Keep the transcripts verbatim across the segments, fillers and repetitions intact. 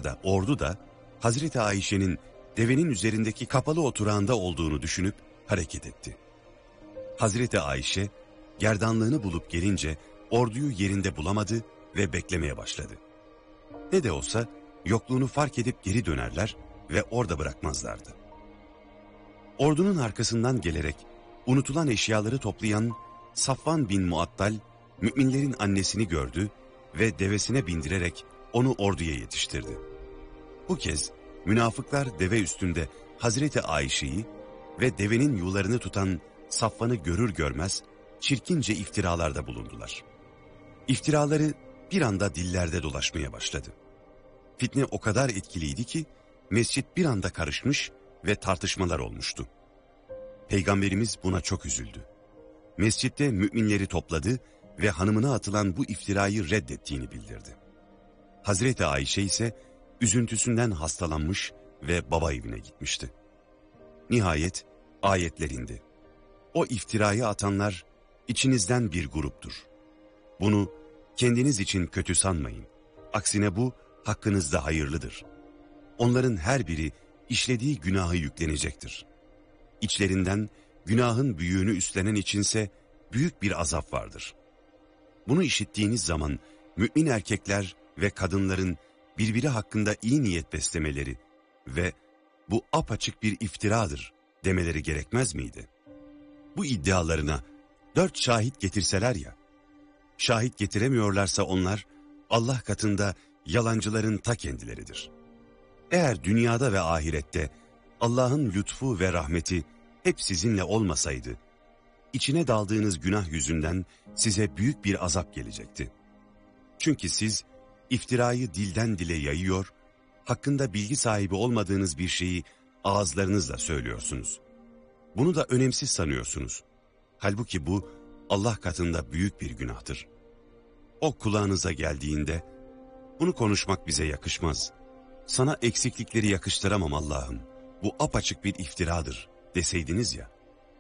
da ordu da Hazreti Ayşe'nin devenin üzerindeki kapalı oturağında olduğunu düşünüp hareket etti. Hazreti Ayşe gerdanlığını bulup gelince orduyu yerinde bulamadı ve beklemeye başladı. Ne de olsa yokluğunu fark edip geri dönerler ve orada bırakmazlardı. Ordunun arkasından gelerek unutulan eşyaları toplayan Safvan bin Muattal, müminlerin annesini gördü ve devesine bindirerek onu orduya yetiştirdi. Bu kez münafıklar deve üstünde Hazreti Ayşe'yi ve devenin yularını tutan Safvan'ı görür görmez çirkince iftiralarda bulundular. İftiraları bir anda dillerde dolaşmaya başladı. Fitne o kadar etkiliydi ki mescit bir anda karışmış ve tartışmalar olmuştu. Peygamberimiz buna çok üzüldü. Mescitte müminleri topladı ve hanımına atılan bu iftirayı reddettiğini bildirdi. Hazreti Ayşe ise üzüntüsünden hastalanmış ve baba evine gitmişti. Nihayet ayetler indi. O iftirayı atanlar içinizden bir gruptur. Bunu kendiniz için kötü sanmayın. Aksine bu hakkınızda hayırlıdır. Onların her biri işlediği günahı yüklenecektir. İçlerinden günahın büyüğünü üstlenen içinse büyük bir azap vardır. Bunu işittiğiniz zaman mümin erkekler ve kadınların birbiri hakkında iyi niyet beslemeleri ve bu apaçık bir iftiradır demeleri gerekmez miydi? Bu iddialarına dört şahit getirseler ya, şahit getiremiyorlarsa onlar Allah katında yalancıların ta kendileridir. Eğer dünyada ve ahirette Allah'ın lütfu ve rahmeti hep sizinle olmasaydı, içine daldığınız günah yüzünden size büyük bir azap gelecekti. Çünkü siz iftirayı dilden dile yayıyor, hakkında bilgi sahibi olmadığınız bir şeyi ağızlarınızla söylüyorsunuz. Bunu da önemsiz sanıyorsunuz. Halbuki bu Allah katında büyük bir günahtır. O kulağınıza geldiğinde, bunu konuşmak bize yakışmaz. Sana eksiklikleri yakıştıramam Allah'ım. Bu apaçık bir iftiradır deseydiniz ya.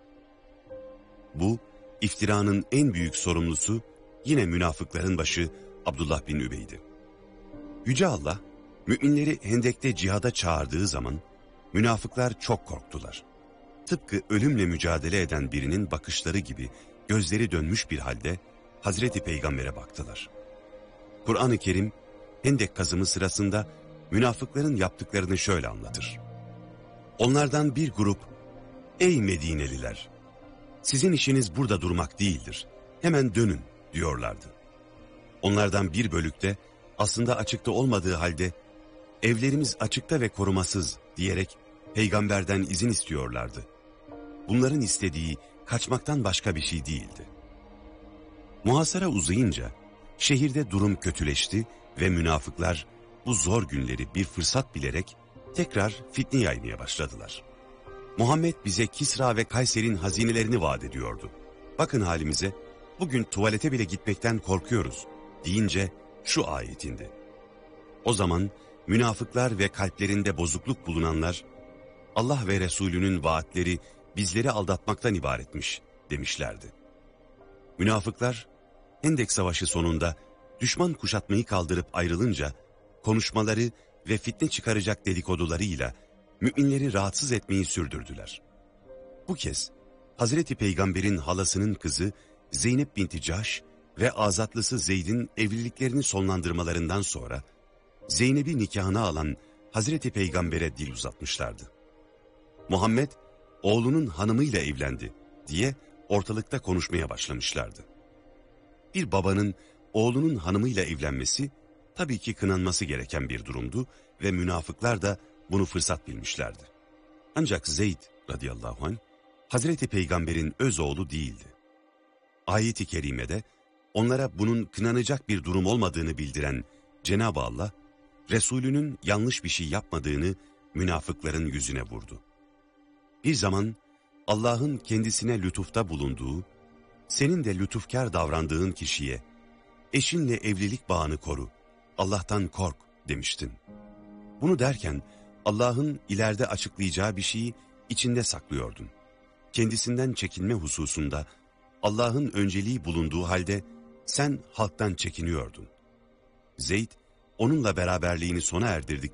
Bu iftiranın en büyük sorumlusu yine münafıkların başı Abdullah bin Übey'di. Yüce Allah müminleri Hendek'te cihada çağırdığı zaman münafıklar çok korktular. Tıpkı ölümle mücadele eden birinin bakışları gibi gözleri dönmüş bir halde Hazreti Peygamber'e baktılar. Kur'an-ı Kerim Hendek kazımı sırasında münafıkların yaptıklarını şöyle anlatır. Onlardan bir grup, "Ey Medineliler, sizin işiniz burada durmak değildir, hemen dönün," diyorlardı. Onlardan bir bölük de aslında açıkta olmadığı halde "Evlerimiz açıkta ve korumasız," diyerek peygamberden izin istiyorlardı. Bunların istediği kaçmaktan başka bir şey değildi. Muhasara uzayınca şehirde durum kötüleşti ve münafıklar bu zor günleri bir fırsat bilerek tekrar fitne yaymaya başladılar. Muhammed bize Kisra ve Kayser'in hazinelerini vaat ediyordu. Bakın halimize, bugün tuvalete bile gitmekten korkuyoruz deyince şu ayet indi. O zaman münafıklar ve kalplerinde bozukluk bulunanlar, Allah ve Resulünün vaatleri bizleri aldatmaktan ibaretmiş demişlerdi. Münafıklar Hendek Savaşı sonunda düşman kuşatmayı kaldırıp ayrılınca konuşmaları ve fitne çıkaracak dedikodularıyla müminleri rahatsız etmeyi sürdürdüler. Bu kez Hazreti Peygamber'in halasının kızı Zeynep binti Cahş ve azatlısı Zeyd'in evliliklerini sonlandırmalarından sonra Zeynep'i nikahına alan Hazreti Peygamber'e dil uzatmışlardı. Muhammed oğlunun hanımıyla evlendi diye ortalıkta konuşmaya başlamışlardı. Bir babanın oğlunun hanımıyla evlenmesi tabii ki kınanması gereken bir durumdu ve münafıklar da bunu fırsat bilmişlerdi. Ancak Zeyd radıyallahu anh Hazreti Peygamber'in öz oğlu değildi. Ayet-i kerimede onlara bunun kınanacak bir durum olmadığını bildiren Cenab-ı Allah, Resulünün yanlış bir şey yapmadığını münafıkların yüzüne vurdu. Bir zaman Allah'ın kendisine lütufta bulunduğu, senin de lütufkar davrandığın kişiye, eşinle evlilik bağını koru, Allah'tan kork demiştin. Bunu derken Allah'ın ileride açıklayacağı bir şeyi içinde saklıyordun. Kendisinden çekinme hususunda Allah'ın önceliği bulunduğu halde sen halktan çekiniyordun. Zeyd onunla beraberliğini sona erdirdikten